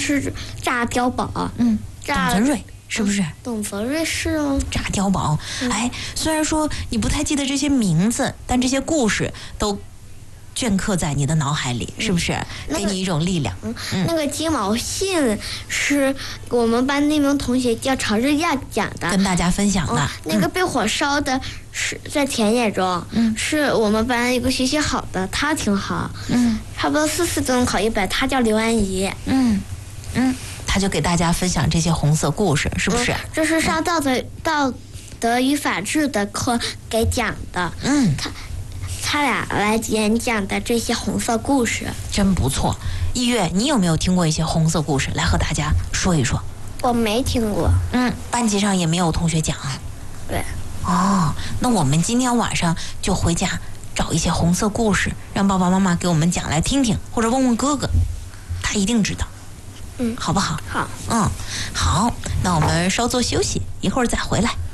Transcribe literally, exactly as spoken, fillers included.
是炸碉堡。 嗯， 炸董存瑞是不是？ 董存瑞是哦。 炸碉堡，哎，虽然说你不太记得这些名字，但这些故事都镌刻在你的脑海里，是不是？ 那个给你一种力量。 嗯，那个鸡毛信是我们班那名同学叫曹日亚讲的， 跟大家分享的。 嗯，那个被火烧的是在田野中， 嗯， 是我们班一个学习好的，他挺好， 嗯， 差不多四次都能考一百，他叫刘安怡。 嗯嗯，他就给大家分享这些红色故事，是不是？ 嗯，这是上道德道德与法治的课给讲的。 嗯， 他他俩来演讲的这些红色故事， 真不错。一月，你有没有听过一些红色故事？来和大家说一说。 我没听过。 嗯，班级上也没有同学讲。 对。 哦，那我们今天晚上就回家找一些红色故事，让爸爸妈妈给我们讲来听听，或者问问哥哥，他一定知道。 嗯， 好不好？ 好。 嗯，好，那我们稍作休息，一会儿再回来。